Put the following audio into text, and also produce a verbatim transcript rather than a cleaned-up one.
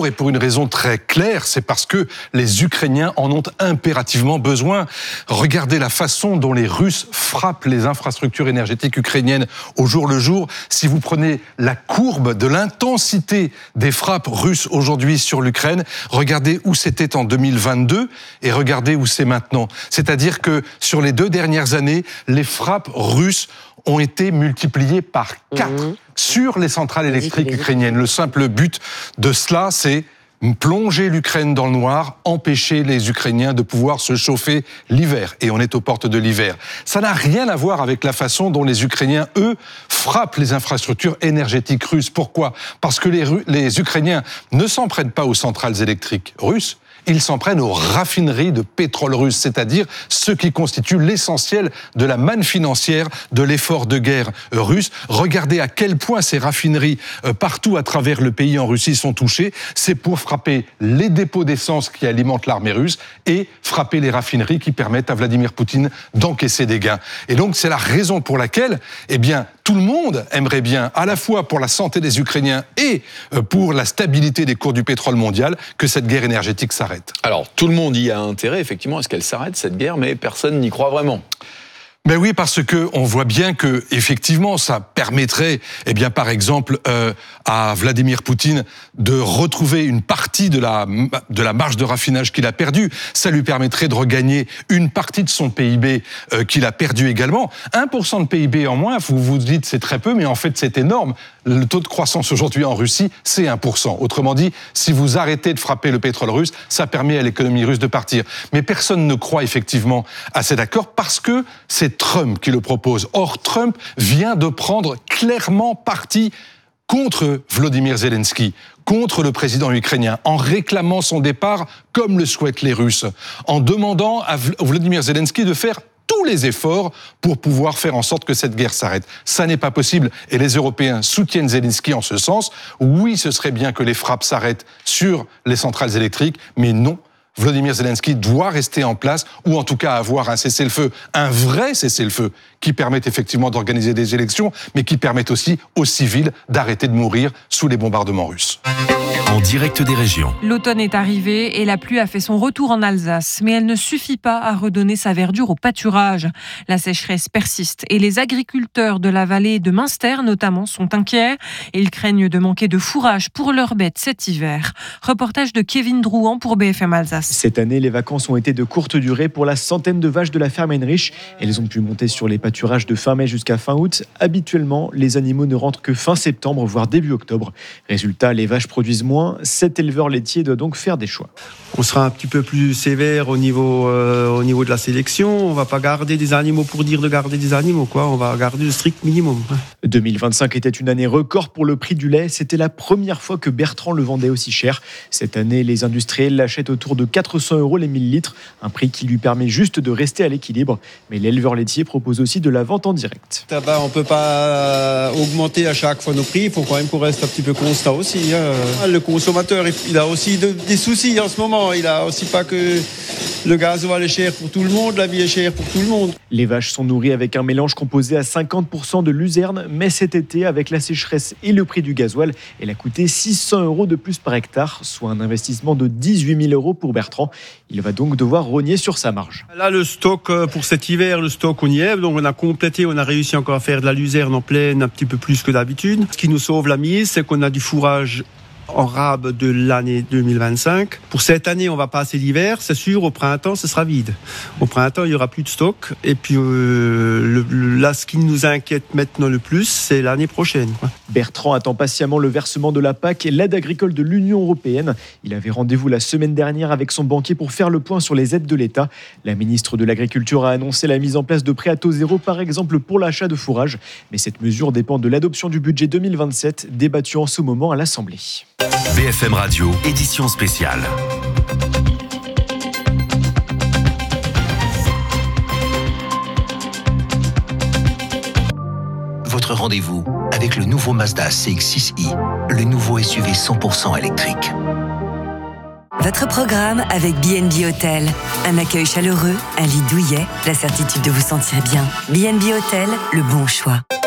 et pour une raison très claire, c'est parce que les Ukrainiens en ont impérativement besoin. Regardez la façon dont les Russes frappent les infrastructures énergétiques ukrainiennes au jour le jour. Si vous prenez la courbe de l'intensité des frappes russes aujourd'hui sur l'Ukraine, regardez où c'était en deux mille vingt-deux et regardez où c'est maintenant. C'est-à-dire que sur les deux dernières années, les frappes russes ont été multipliées par quatre mmh. sur les centrales électriques ukrainiennes. Le simple but de cela, c'est plonger l'Ukraine dans le noir, empêcher les Ukrainiens de pouvoir se chauffer l'hiver. Et on est aux portes de l'hiver. Ça n'a rien à voir avec la façon dont les Ukrainiens, eux, frappent les infrastructures énergétiques russes. Pourquoi ? Parce que les, les Ukrainiens ne s'en prennent pas aux centrales électriques russes, ils s'en prennent aux raffineries de pétrole russe, c'est-à-dire ce qui constitue l'essentiel de la manne financière de l'effort de guerre russe. Regardez à quel point ces raffineries, euh, partout à travers le pays en Russie, sont touchées. C'est pour frapper les dépôts d'essence qui alimentent l'armée russe et frapper les raffineries qui permettent à Vladimir Poutine d'encaisser des gains. Et donc, c'est la raison pour laquelle, eh bien, tout le monde aimerait bien, à la fois pour la santé des Ukrainiens et pour la stabilité des cours du pétrole mondial, que cette guerre énergétique s'arrête. Alors, tout le monde y a intérêt, effectivement, à ce qu'elle s'arrête, cette guerre, mais personne n'y croit vraiment. Mais oui, parce que on voit bien que effectivement, ça permettrait, eh bien, par exemple, euh, à Vladimir Poutine de retrouver une partie de la de la marge de raffinage qu'il a perdue. Ça lui permettrait de regagner une partie de son P I B euh, qu'il a perdu également. un pour cent de P I B en moins, vous vous dites c'est très peu, mais en fait c'est énorme. Le taux de croissance aujourd'hui en Russie, c'est un pour cent. Autrement dit, si vous arrêtez de frapper le pétrole russe, ça permet à l'économie russe de partir. Mais personne ne croit effectivement à cet accord parce que c'est Trump qui le propose. Or, Trump vient de prendre clairement parti contre Volodymyr Zelensky, contre le président ukrainien, en réclamant son départ, comme le souhaitent les Russes, en demandant à Volodymyr Zelensky de faire tous les efforts pour pouvoir faire en sorte que cette guerre s'arrête. Ça n'est pas possible et les Européens soutiennent Zelensky en ce sens. Oui, ce serait bien que les frappes s'arrêtent sur les centrales électriques, mais non. Volodymyr Zelensky doit rester en place, ou en tout cas avoir un cessez-le-feu, un vrai cessez-le-feu, qui permette effectivement d'organiser des élections, mais qui permette aussi aux civils d'arrêter de mourir sous les bombardements russes. En direct des régions. L'automne est arrivé et la pluie a fait son retour en Alsace, mais elle ne suffit pas à redonner sa verdure au pâturage. La sécheresse persiste et les agriculteurs de la vallée de Münster notamment sont inquiets. Ils craignent de manquer de fourrage pour leurs bêtes cet hiver. Reportage de Kevin Drouan pour B F M Alsace. Cette année, les vacances ont été de courte durée pour la centaine de vaches de la ferme Heinrich. Elles ont pu monter sur les pâturages de fin mai jusqu'à fin août. Habituellement, les animaux ne rentrent que fin septembre, voire début octobre. Résultat, les vaches produisent moins. Cet éleveur laitier doit donc faire des choix. On sera un petit peu plus sévère au niveau, euh, au niveau de la sélection. On ne va pas garder des animaux pour dire de garder des animaux, quoi. On va garder le strict minimum. deux mille vingt-cinq était une année record pour le prix du lait. C'était la première fois que Bertrand le vendait aussi cher. Cette année, les industriels l'achètent autour de quatre cents euros les mille litres, un prix qui lui permet juste de rester à l'équilibre. Mais l'éleveur laitier propose aussi de la vente en direct. Ah ben, on ne peut pas augmenter à chaque fois nos prix. Il faut quand même qu'on reste un petit peu constant aussi. Hein. Le consommateur, il a aussi de, des soucis en ce moment. Il n'a aussi pas que le gasoil est cher pour tout le monde, la vie est chère pour tout le monde. Les vaches sont nourries avec un mélange composé à cinquante pour cent de luzerne, mais cet été, avec la sécheresse et le prix du gasoil, elle a coûté six cents euros de plus par hectare, soit un investissement de dix-huit mille euros pour Bertrand. Il va donc devoir rogner sur sa marge. Là, le stock pour cet hiver, le stock on y est, donc on a complété, on a réussi encore à faire de la luzerne en pleine un petit peu plus que d'habitude. Ce qui nous sauve la mise, c'est qu'on a du fourrage en rab de l'année deux mille vingt-cinq. Pour cette année, on va passer l'hiver, c'est sûr, au printemps, ce sera vide. Au printemps, il n'y aura plus de stock. Et puis euh, le, le, là, ce qui nous inquiète maintenant le plus, c'est l'année prochaine, quoi. Bertrand attend patiemment le versement de la P A C et l'aide agricole de l'Union européenne. Il avait rendez-vous la semaine dernière avec son banquier pour faire le point sur les aides de l'État. La ministre de l'Agriculture a annoncé la mise en place de prêts à taux zéro, par exemple pour l'achat de fourrage. Mais cette mesure dépend de l'adoption du budget deux mille vingt-sept, débattu en ce moment à l'Assemblée. B F M Radio, édition spéciale. Votre rendez-vous avec le nouveau Mazda C X six i, le nouveau S U V cent pour cent électrique. Votre programme avec B and B Hotel. Un accueil chaleureux, un lit douillet, la certitude de vous sentir bien. B and B Hotel, le bon choix.